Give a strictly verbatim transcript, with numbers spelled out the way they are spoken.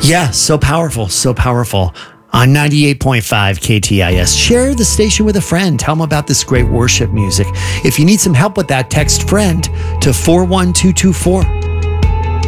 Yeah, so powerful, so powerful. On ninety-eight point five K T I S, share the station with a friend. Tell them about this great worship music. If you need some help with that, text friend to four one two two four.